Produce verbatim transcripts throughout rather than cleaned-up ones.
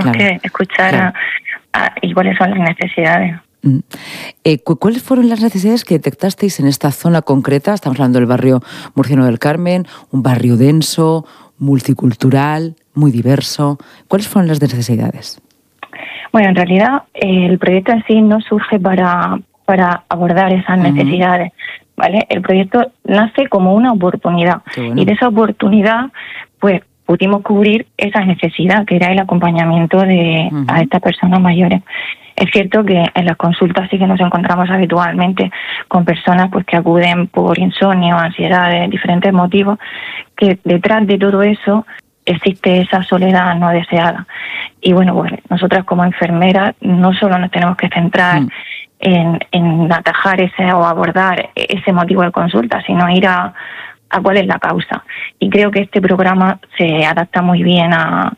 claro. que escuchar claro. a, a, y cuáles son las necesidades. Mm. Eh, ¿Cuáles fueron las necesidades que detectasteis en esta zona concreta? Estamos hablando del barrio Murciano del Carmen, un barrio denso, multicultural, muy diverso. ¿Cuáles fueron las necesidades? Bueno, en realidad eh, el proyecto en sí no surge para, para abordar esas uh-huh. necesidades, ¿vale? El proyecto nace como una oportunidad. Bueno. Y de esa oportunidad, pues, pudimos cubrir esa necesidad, que era el acompañamiento de uh-huh. a estas personas mayores. Es cierto que en las consultas sí que nos encontramos habitualmente con personas pues que acuden por insomnio, ansiedades, diferentes motivos, que detrás de todo eso existe esa soledad no deseada. Y bueno, pues nosotras como enfermeras no solo nos tenemos que centrar mm. en, en atajar ese o abordar ese motivo de consulta, sino ir a, a cuál es la causa. Y creo que este programa se adapta muy bien a,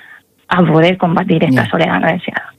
a poder combatir esta yeah. soledad no deseada.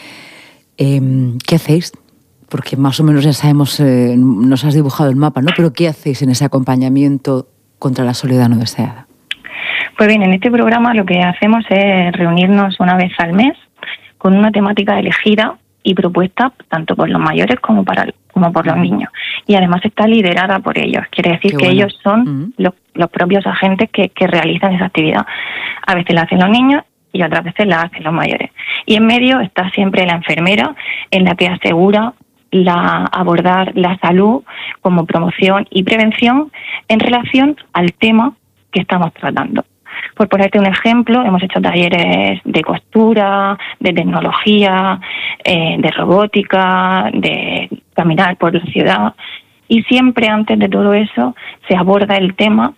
Eh, ¿Qué hacéis? Porque más o menos ya sabemos, eh, nos has dibujado el mapa, ¿no? Pero ¿qué hacéis en ese acompañamiento contra la soledad no deseada? Pues bien, en este programa lo que hacemos es reunirnos una vez al mes con una temática elegida y propuesta tanto por los mayores como para como por los niños. Y además está liderada por ellos. Quiere decir Qué que bueno. ellos son uh-huh. los, los propios agentes que, que realizan esa actividad. A veces la hacen los niños y otras veces la hacen los mayores. Y en medio está siempre la enfermera, en la que asegura la abordar la salud como promoción y prevención en relación al tema que estamos tratando. Por ponerte un ejemplo, hemos hecho talleres de costura, de tecnología, eh, de robótica, de caminar por la ciudad, y siempre antes de todo eso se aborda el tema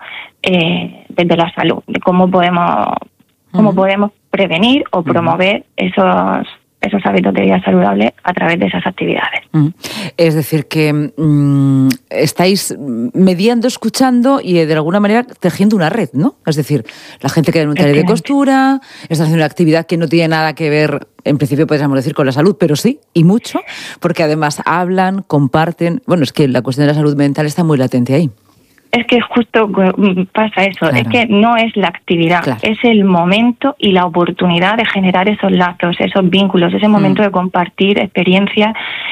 eh, desde la salud, de cómo podemos cómo uh-huh. podemos prevenir o promover uh-huh. esos esos hábitos de vida saludable a través de esas actividades. Uh-huh. Es decir, que mmm, estáis mediando, escuchando y de alguna manera tejiendo una red, ¿no? Es decir, la gente que da un taller de costura, está haciendo una actividad que no tiene nada que ver, en principio podríamos decir, con la salud, pero sí, y mucho, porque además hablan, comparten. Bueno, es que la cuestión de la salud mental está muy latente ahí. Es que justo pasa eso, claro. es que no es la actividad, claro. es el momento y la oportunidad de generar esos lazos, esos vínculos, ese momento mm. de compartir experiencias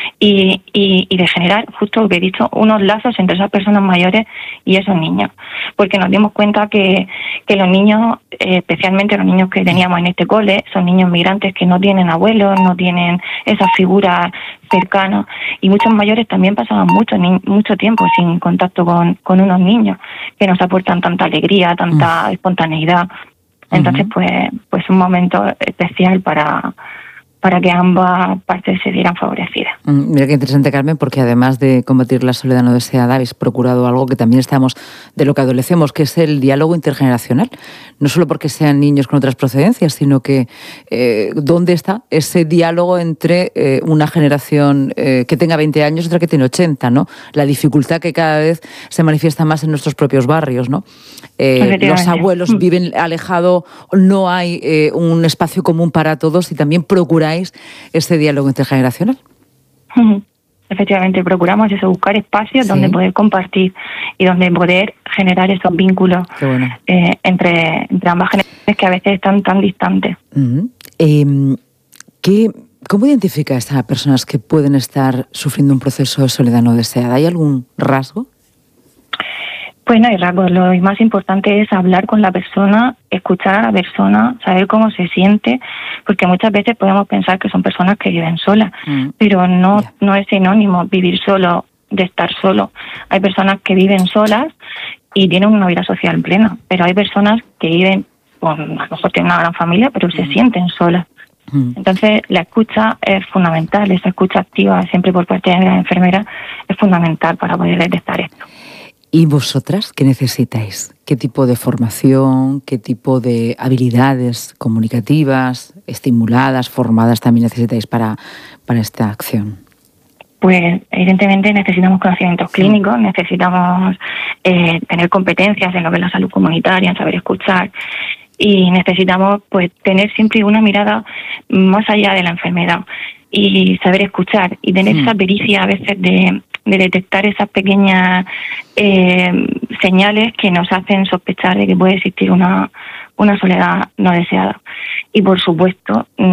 y, y, y de generar, justo lo que he dicho, unos lazos entre esas personas mayores y esos niños. Porque nos dimos cuenta que, que los niños, eh, especialmente los niños que teníamos en este cole, son niños migrantes que no tienen abuelos, no tienen esas figuras cercanas, y muchos mayores también pasaban mucho, ni, mucho tiempo sin contacto con, con unos niños que nos aportan tanta alegría, tanta uh-huh. espontaneidad. Entonces, uh-huh. pues, pues un momento especial para, para que ambas partes se vieran favorecidas. Mm, mira qué interesante, Carmen, porque además de combatir la soledad no deseada, habéis procurado algo que también estamos, de lo que adolecemos, que es el diálogo intergeneracional. No solo porque sean niños con otras procedencias, sino que eh, ¿dónde está ese diálogo entre eh, una generación eh, que tenga veinte años y otra que tiene ochenta, ¿no? La dificultad que cada vez se manifiesta más en nuestros propios barrios, ¿no? Eh, los abuelos viven alejados, no hay eh, un espacio común para todos, y también procuráis ese diálogo intergeneracional. Efectivamente, procuramos eso, buscar espacios ¿Sí? donde poder compartir y donde poder generar esos vínculos bueno. eh, entre, entre ambas generaciones que a veces están tan distantes. Uh-huh. Eh, ¿qué, ¿Cómo identificas a personas que pueden estar sufriendo un proceso de soledad no deseada? ¿Hay algún rasgo? Pues no hay rasgos. Lo más importante es hablar con la persona, escuchar a la persona, saber cómo se siente, porque muchas veces podemos pensar que son personas que viven solas, mm. pero no, yeah. no es sinónimo vivir solo de estar solo. Hay personas que viven solas y tienen una vida social plena, pero hay personas que viven, pues, a lo mejor tienen una gran familia, pero mm. se sienten solas. Mm. Entonces, la escucha es fundamental, esa escucha activa siempre por parte de la enfermera es fundamental para poder detectar esto. ¿Y vosotras qué necesitáis? ¿Qué tipo de formación, qué tipo de habilidades comunicativas, estimuladas, formadas también necesitáis para, para esta acción? Pues evidentemente necesitamos conocimientos clínicos, necesitamos eh, tener competencias en lo que es la salud comunitaria, en saber escuchar, y necesitamos pues tener siempre una mirada más allá de la enfermedad y saber escuchar y tener mm. esa pericia a veces de... de detectar esas pequeñas eh, señales que nos hacen sospechar de que puede existir una, una soledad no deseada. Y por supuesto,